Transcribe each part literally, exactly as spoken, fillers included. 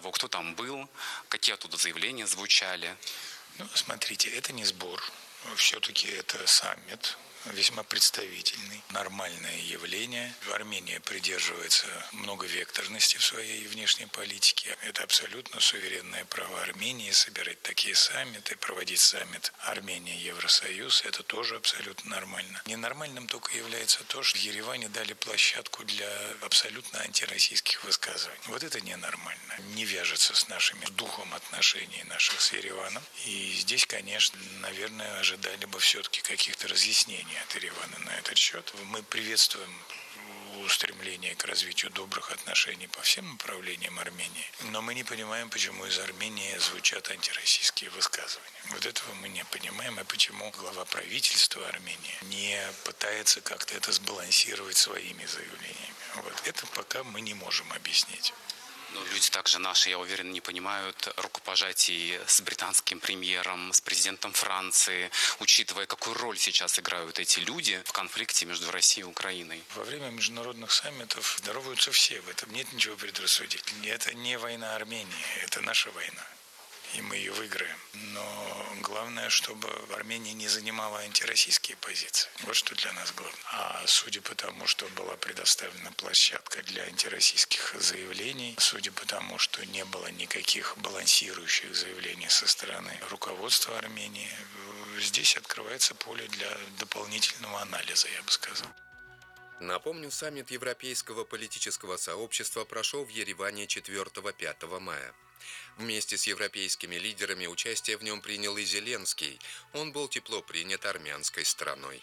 того, кто там был, какие оттуда заявления звучали? Ну, смотрите, это не сбор. Все-таки это саммит, весьма представительный, нормальное явление. Армения придерживается многовекторности в своей внешней политике. Это абсолютно суверенное право Армении собирать такие саммиты, проводить саммит Армения-Евросоюз. Это тоже абсолютно нормально. Ненормальным только является то, что в Ереване дали площадку для абсолютно антироссийских высказываний. Вот это ненормально. Не вяжется с нашими с духом отношений наших с Ереваном. И здесь, конечно, наверное, ожидали бы все-таки каких-то разъяснений от Еревана на этот счет. Мы приветствуем устремление к развитию добрых отношений по всем направлениям Армении, но мы не понимаем, почему из Армении звучат антироссийские высказывания. Вот этого мы не понимаем, и почему глава правительства Армении не пытается как-то это сбалансировать своими заявлениями. Вот это пока мы не можем объяснить. Но люди также наши, я уверен, не понимают рукопожатий с британским премьером, с президентом Франции, учитывая, какую роль сейчас играют эти люди в конфликте между Россией и Украиной. Во время международных саммитов здороваются все, в этом нет ничего предрассудительного. Это не война Армении, это наша война. И мы ее выиграем. Но главное, чтобы Армения не занимала антироссийские позиции. Вот что для нас главное. А судя по тому, что была предоставлена площадка для антироссийских заявлений, судя по тому, что не было никаких балансирующих заявлений со стороны руководства Армении, здесь открывается поле для дополнительного анализа, я бы сказал. Напомню, саммит Европейского политического сообщества прошел в Ереване четвёртого-пятого мая. Вместе с европейскими лидерами участие в нем принял и Зеленский. Он был тепло принят армянской стороной.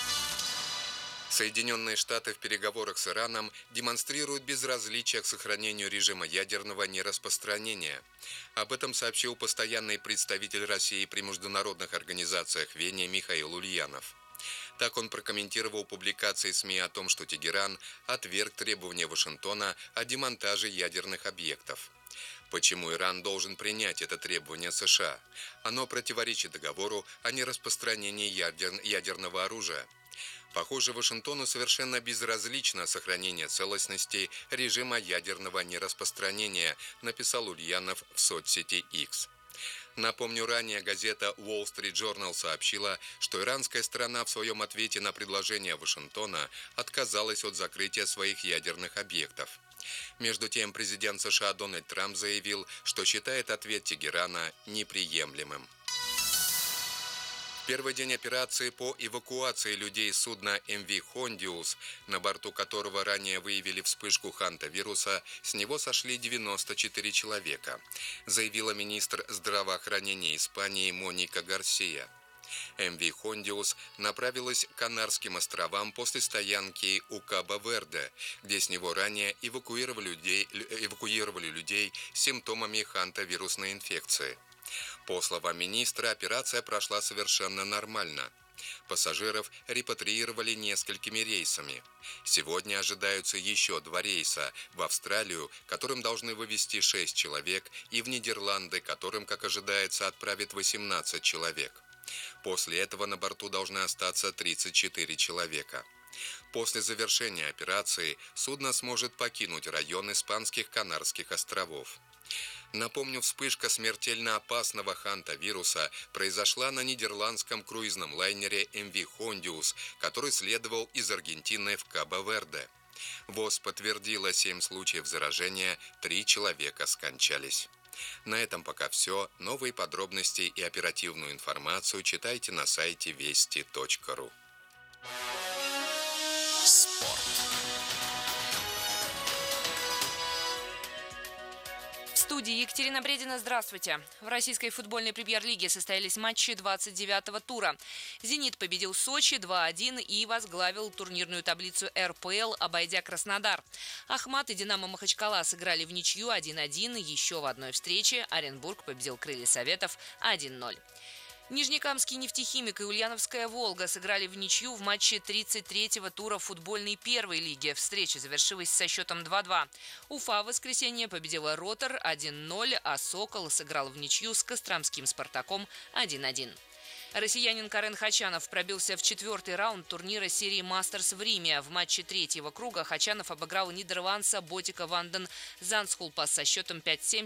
Соединенные Штаты в переговорах с Ираном демонстрируют безразличие к сохранению режима ядерного нераспространения. Об этом сообщил постоянный представитель России при международных организациях в Вене Михаил Ульянов. Так он прокомментировал публикации СМИ о том, что Тегеран отверг требования Вашингтона о демонтаже ядерных объектов. Почему Иран должен принять это требование США? Оно противоречит договору о нераспространении ядер... ядерного оружия. Похоже, Вашингтону совершенно безразлично сохранение целостности режима ядерного нераспространения, написал Ульянов в соцсети X. Напомню, ранее газета Wall Street Journal сообщила, что иранская сторона в своем ответе на предложение Вашингтона отказалась от закрытия своих ядерных объектов. Между тем, президент США Дональд Трамп заявил, что считает ответ Тегерана неприемлемым. В первый день операции по эвакуации людей с судна эм ви Hondius, на борту которого ранее выявили вспышку хантавируса, с него сошли девяносто четыре человека, заявила министр здравоохранения Испании Моника Гарсия. эм ви Hondius направилась к Канарским островам после стоянки у Кабо-Верде, где с него ранее эвакуировали людей, эвакуировали людей с симптомами хантавирусной инфекции. По словам министра, операция прошла совершенно нормально. Пассажиров репатриировали несколькими рейсами. Сегодня ожидаются еще два рейса в Австралию, которым должны вывезти шесть человек, и в Нидерланды, которым, как ожидается, отправят восемнадцать человек. После этого на борту должны остаться тридцать четыре человека. После завершения операции судно сможет покинуть район испанских Канарских островов. Напомню, вспышка смертельно опасного хантавируса произошла на нидерландском круизном лайнере эм ви Hondius, который следовал из Аргентины в Кабо-Верде. ВОЗ подтвердила семь случаев заражения, три человека скончались. На этом пока все. Новые подробности и оперативную информацию читайте на сайте вести точка ру. Спорт. В студии Екатерина Бредина. Здравствуйте. В российской футбольной премьер-лиге состоялись матчи двадцать девятого тура. «Зенит» победил Сочи два один и возглавил турнирную таблицу эр пэ эл, обойдя Краснодар. «Ахмат» и «Динамо» Махачкала сыграли в ничью один один. Еще в одной встрече Оренбург победил «Крылья Советов» один ноль. Нижнекамский «Нефтехимик» и Ульяновская «Волга» сыграли в ничью в матче тридцать третьего тура футбольной первой лиги. Встреча завершилась со счетом два два. Уфа в воскресенье победила «Ротор» один ноль, а «Сокол» сыграл в ничью с Костромским «Спартаком» один один. Россиянин Карен Хачанов пробился в четвертый раунд турнира серии «Мастерс» в Риме. В матче третьего круга Хачанов обыграл нидерландца Ботика Ванден Зандскулпа со счетом пять семь.